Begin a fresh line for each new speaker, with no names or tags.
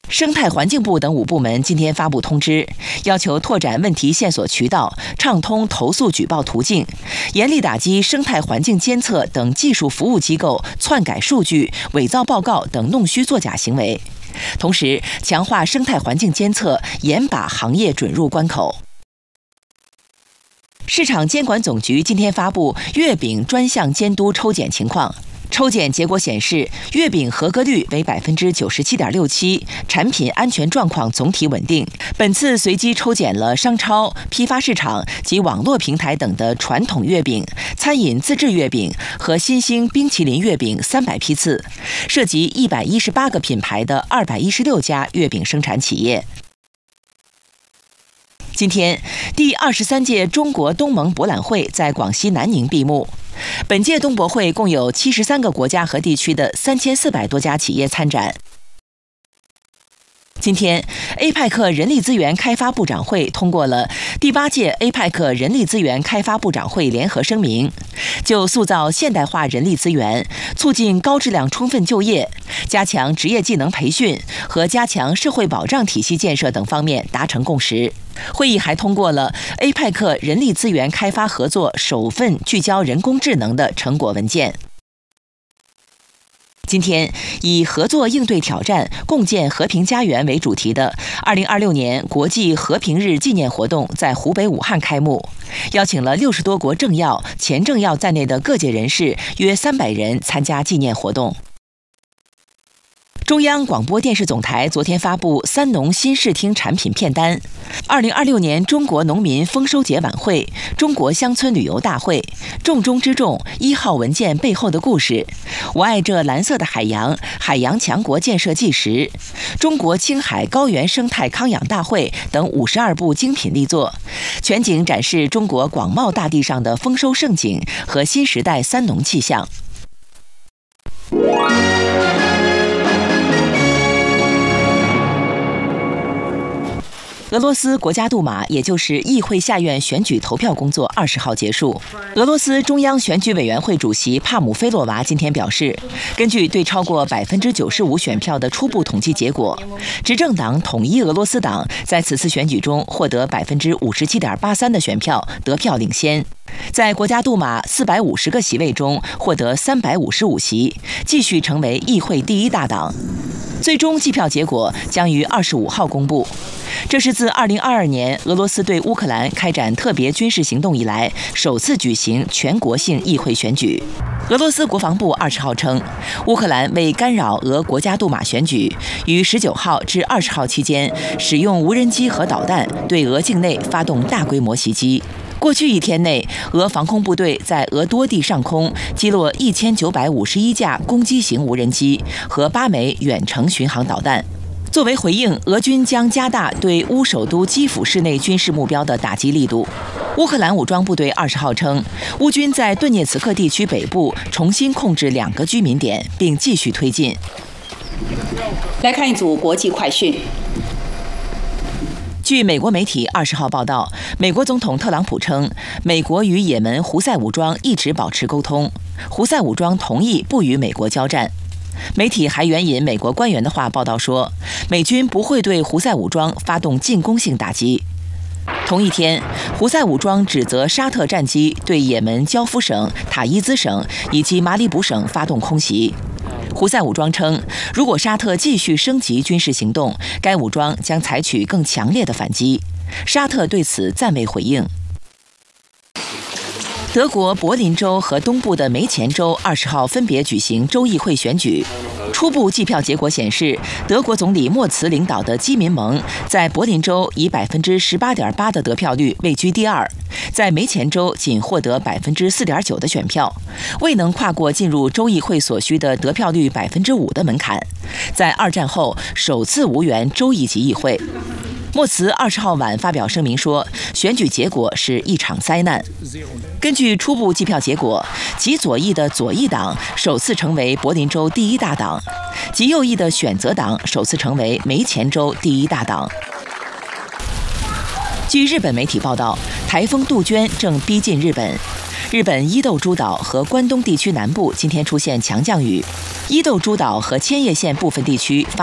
生态环境部等5部门今天发布通知，要求拓展问题线索渠道，畅通投诉举报途径，严厉打击生态环境监测等技术服务机构篡改数据、伪造报告等弄虚作假行为。同时，强化生态环境监测，严把行业准入关口。市场监管总局今天发布月饼专项监督抽检情况。抽检结果显示，月饼合格率为97.67%，产品安全状况总体稳定。本次随机抽检了商超、批发市场及网络平台等的传统月饼、餐饮自制月饼和新兴冰淇淋月饼300批次，涉及118个品牌的216家月饼生产企业。今天，第23届中国东盟博览会在广西南宁闭幕。本届东博会共有73个国家和地区的3400多家企业参展。今天 ，APEC 人力资源开发部长会通过了第8届 APEC 人力资源开发部长会联合声明，就塑造现代化人力资源、促进高质量充分就业、加强职业技能培训和加强社会保障体系建设等方面达成共识。会议还通过了 APEC 人力资源开发合作首份聚焦人工智能的成果文件。今天，以合作应对挑战，共建和平家园为主题的2026年国际和平日纪念活动在湖北武汉开幕，邀请了60多国政要、前政要在内的各界人士约300人参加纪念活动。中央广播电视总台昨天发布三农新视听产品片单，2026年中国农民丰收节晚会、中国乡村旅游大会、重中之重1号文件背后的故事、我爱这蓝色的海洋、海洋强国建设纪实、中国青海高原生态康养大会等52部精品力作，全景展示中国广袤大地上的丰收盛景和新时代三农气象。俄罗斯国家杜马，也就是议会下院选举投票工作20号结束。俄罗斯中央选举委员会主席帕姆菲洛娃今天表示，根据对超过95%选票的初步统计结果，执政党统一俄罗斯党在此次选举中获得57.83%的选票，得票领先。在国家杜马450个席位中获得355席，继续成为议会第1大党。最终计票结果将于25号公布。这是自2022年俄罗斯对乌克兰开展特别军事行动以来首次举行全国性议会选举。俄罗斯国防部20号称，乌克兰为干扰俄国家杜马选举，于19号至20号期间使用无人机和导弹对俄境内发动大规模袭击。过去1天内，俄防空部队在俄多地上空击落1951架攻击型无人机和8枚远程巡航导弹。作为回应，俄军将加大对乌首都基辅市内军事目标的打击力度。乌克兰武装部队20号称，乌军在顿涅茨克地区北部重新控制2个居民点，并继续推进。
来看一组国际快讯。
据美国媒体20号报道，美国总统特朗普称，美国与也门胡塞武装一直保持沟通，胡塞武装同意不与美国交战。媒体还援引美国官员的话报道说，美军不会对胡塞武装发动进攻性打击。同一天，胡塞武装指责沙特战机对也门焦夫省、塔伊兹省以及马里卜省发动空袭。胡塞武装称，如果沙特继续升级军事行动，该武装将采取更强烈的反击。沙特对此暂未回应。德国柏林州和东部的梅前州20号分别举行州议会选举。初步计票结果显示，德国总理默茨领导的基民盟在柏林州以18.8%的得票率位居第2，在梅前州仅获得4.9%的选票，未能跨过进入州议会所需的得票率5%的门槛，在2战后首次无缘州一级议会。默茨20号晚发表声明说，选举结果是一场灾难。根据初步计票结果，极左翼的左翼党首次成为柏林州第1大党，极右翼的选择党首次成为梅前州第1大党。据日本媒体报道，台风杜鹃正逼近日本。日本伊豆诸岛和关东地区南部今天出现强降雨，伊豆诸岛和千叶县部分地区